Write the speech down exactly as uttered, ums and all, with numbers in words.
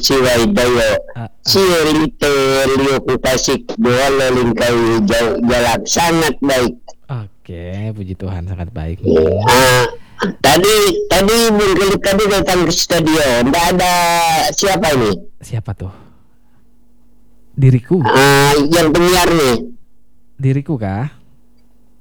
siwai dayo Ah, ah. sielite liu kukasik dua lingkai jalak sangat baik. Oke, puji Tuhan sangat baik. Ah, tadi tadi Bung Kelip tadi datang ke studio, nggak ada siapa ini? Siapa tuh? Diriku. Ah, yang penyiar nih. Diriku kah?